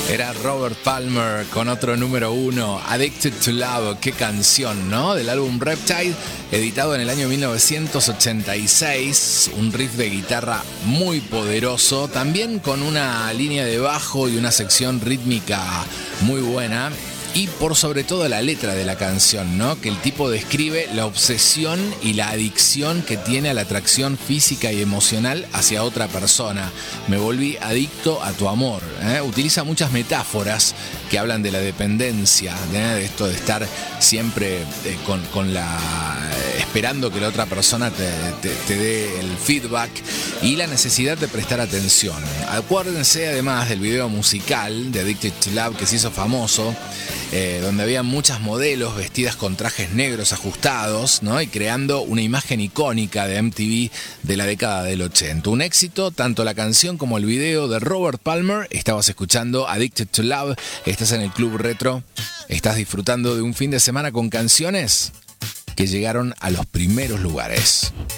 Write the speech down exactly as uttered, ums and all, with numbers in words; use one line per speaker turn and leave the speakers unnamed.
Era Robert Palmer con otro número uno, Addicted to Love. Qué canción, ¿no? Del álbum Reptile, editado en el año mil novecientos ochenta y seis. Un riff de guitarra muy poderoso, también con una línea de bajo y una sección rítmica muy buena. Y por sobre todo la letra de la canción, ¿no? Que el tipo describe la obsesión y la adicción que tiene a la atracción física y emocional hacia otra persona. Me volví adicto a tu amor, ¿eh? Utiliza muchas metáforas que hablan de la dependencia, ¿eh? De esto de estar siempre eh, con, con la... esperando que la otra persona te, te, te dé el feedback y la necesidad de prestar atención. Acuérdense además del video musical de Addicted to Love que se hizo famoso, Eh, donde había muchas modelos vestidas con trajes negros ajustados, ¿no? Y creando una imagen icónica de M T V de la década del ochenta. Un éxito, tanto la canción como el video de Robert Palmer. Estabas escuchando Addicted to Love, estás en el Club Retro, estás disfrutando de un fin de semana con canciones que llegaron a los primeros lugares.